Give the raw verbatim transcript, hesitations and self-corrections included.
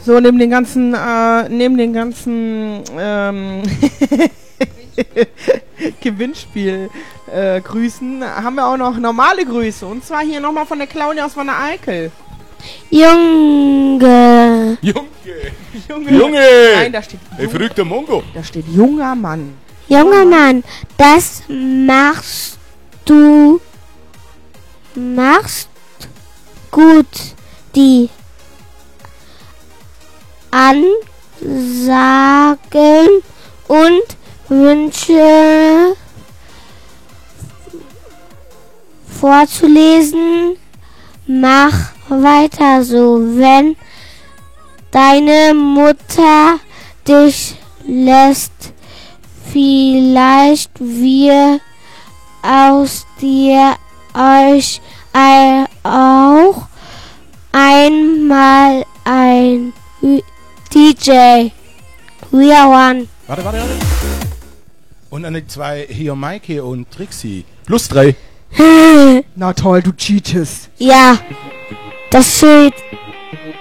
So, neben den ganzen, äh, neben den ganzen, ähm, Gewinnspiel äh, Grüßen haben wir auch noch normale Grüße. Und zwar hier nochmal von der Claudia aus Wanne Eickel. Junge. Junge. Junge. Junge. Nein, da steht Ey, verrückter Mongo. Da steht junger Mann. Junger Mann, das machst du machst gut. Die Ansagen und Wünsche vorzulesen. Mach weiter so, wenn deine Mutter dich lässt. Vielleicht wir aus dir euch ein, auch einmal ein D J. We are one. Warte, warte, warte. Und an die zwei hier Maike und Trixie. Plus drei. Na toll, du cheatest. Ja, das steht